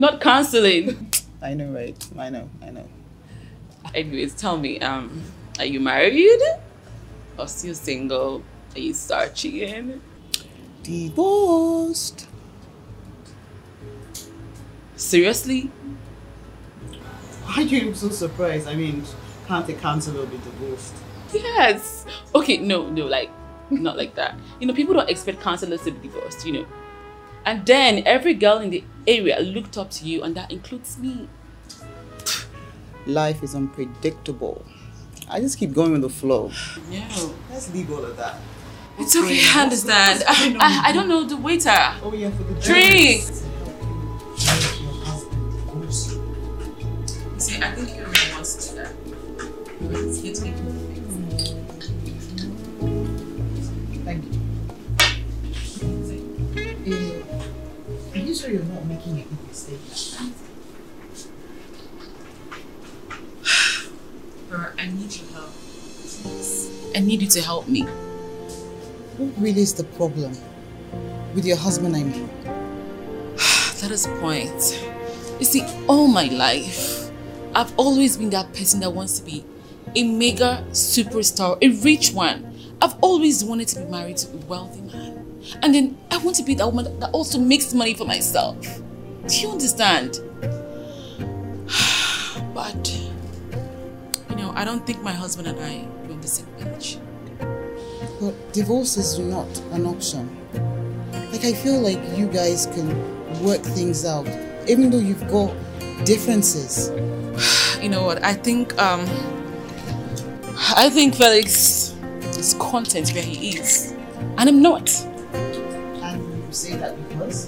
not counseling. I know, right? I know. Anyways, tell me, are you married? Or still single? Are you searching? Divorced. Seriously? Why do you look so surprised? I mean, can't a counselor be divorced? Yes. Okay, no, like, not like that. People don't expect counselors to be divorced, And then every girl in the area looked up to you, and that includes me. Life is unpredictable. I just keep going with the flow. No. Let's leave all of that. It's okay, I understand. I don't know the waiter. Oh yeah, for the drinks. You see, I think you really wants to do that. It's here to make you Thank you. Are you sure you're not making a big mistake? I need your help. Please. I need you to help me. What really is the problem? With your husband, I mean? That is the point. You see, all my life, I've always been that person that wants to be a mega superstar, a rich one. I've always wanted to be married to a wealthy man. And then I want to be that woman that also makes money for myself. Do you understand? But, I don't think my husband and I are on the same page. But divorce is not an option. Like, I feel like you guys can work things out, even though you've got differences. You know what? I think Felix is content where he is, and I'm not. And you say that because?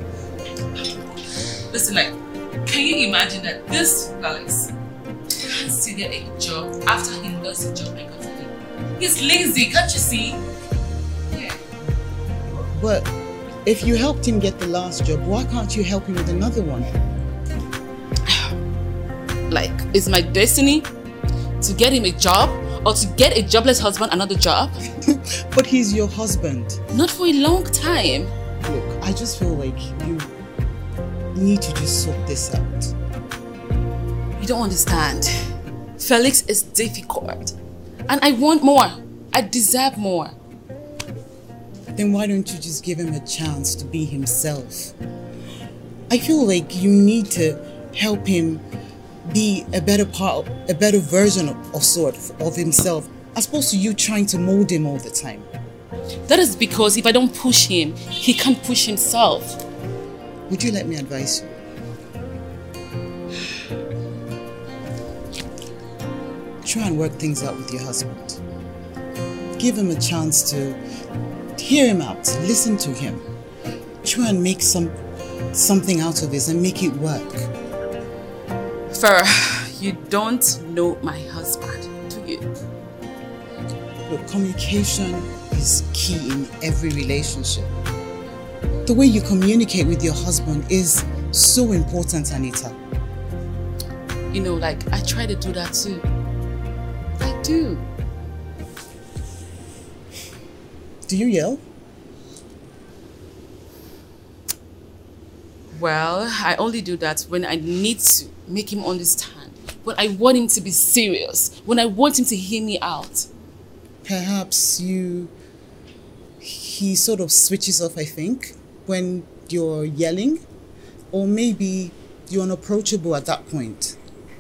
Listen, can you imagine that this Felix can't still get a job after he lost the job I got for him? He's lazy, can't you see? Yeah. But if you helped him get the last job, why can't you help him with another one? It's my destiny to get him a job or to get a jobless husband another job? But he's your husband. Not for a long time. Look, I just feel like you need to just sort this out. You don't understand. Felix is difficult. And I want more. I deserve more. Then why don't you just give him a chance to be himself? I feel like you need to help him be a better version of himself, as opposed to you trying to mold him all the time. That is because if I don't push him, he can't push himself. Would you let me advise you? Try and work things out with your husband. Give him a chance to hear him out, listen to him. Try and make something out of this and make it work. Farah, you don't know my husband, do you? Look, communication is key in every relationship. The way you communicate with your husband is so important, Anita. I try to do that too. I do. Do you yell? Well, I only do that when I need to make him understand. When I want him to be serious. When I want him to hear me out. Perhaps he sort of switches off, I think, when you're yelling. Or maybe you're unapproachable at that point.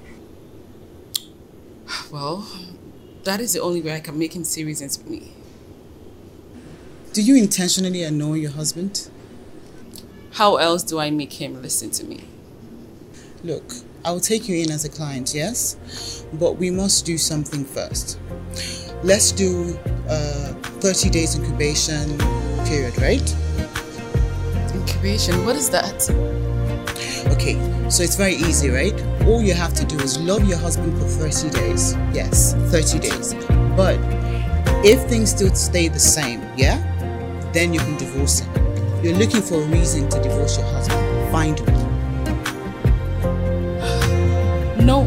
Well, that is the only way I can make him serious with me. Do you intentionally annoy your husband? How else do I make him listen to me? Look, I'll take you in as a client, yes? But we must do something first. Let's do 30 days incubation period, right? Incubation? What is that? Okay, so it's very easy, right? All you have to do is love your husband for 30 days. Yes, 30 days. But if things still stay the same, yeah? Then you can divorce him. You're looking for a reason to divorce your husband. Find one. No,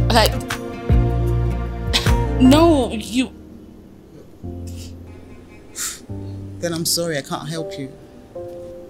no, you... Then I'm sorry, I can't help you.